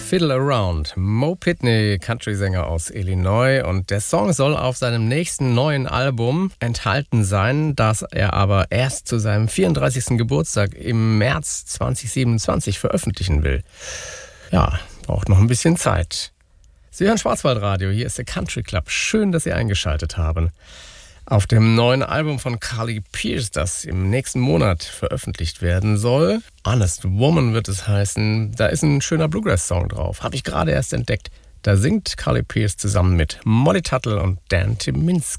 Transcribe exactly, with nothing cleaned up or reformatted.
Fiddle Around. Mo Pitney, Country-Sänger aus Illinois. Und der Song soll auf seinem nächsten neuen Album enthalten sein, das er aber erst zu seinem vierunddreißigsten Geburtstag im März zwanzig siebenundzwanzig veröffentlichen will. Ja, braucht noch ein bisschen Zeit. Sie hören Schwarzwaldradio, hier ist der Country Club. Schön, dass Sie eingeschaltet haben. Auf dem neuen Album von Carly Pearce, das im nächsten Monat veröffentlicht werden soll, Honest Woman wird es heißen, da ist ein schöner Bluegrass-Song drauf. Habe ich gerade erst entdeckt. Da singt Carly Pearce zusammen mit Molly Tuttle und Dan Tyminski.